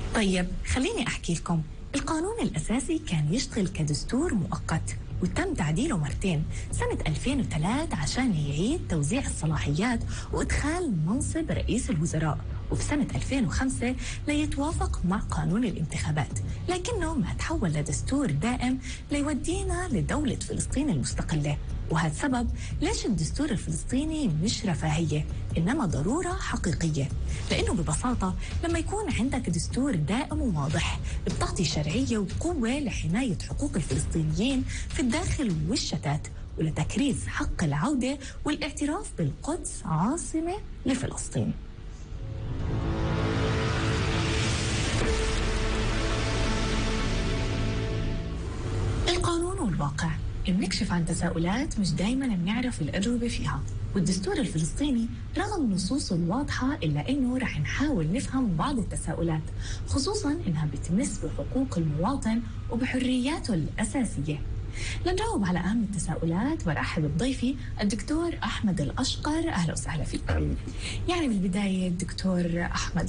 طيب خليني أحكي لكم. القانون الأساسي كان يشتغل كدستور مؤقت وتم تعديله مرتين، سنة 2003 عشان يعيد توزيع الصلاحيات وإدخال منصب رئيس الوزراء، وفي سنة 2005 ليتوافق مع قانون الانتخابات، لكنه ما تحول لدستور دائم ليودينا لدولة فلسطين المستقلة. وهذا سبب ليش الدستور الفلسطيني مش رفاهية إنما ضرورة حقيقية، لأنه ببساطة لما يكون عندك دستور دائم وواضح بتعطي شرعية وقوة لحماية حقوق الفلسطينيين في الداخل والشتات، ولتكريس حق العودة والاعتراف بالقدس عاصمة لفلسطين. القانون والواقع بنكشف عن تساؤلات مش دايما بنعرف الأجوبة فيها، والدستور الفلسطيني رغم نصوصه الواضحة إلا إنه رح نحاول نفهم بعض التساؤلات، خصوصا إنها بتمس بحقوق المواطن وبحرياته الأساسية. لنجاوب على أهم التساؤلات برحب بضيفي الدكتور أحمد الأشقر. أهلا وسهلا فيك. يعني بالبداية دكتور أحمد،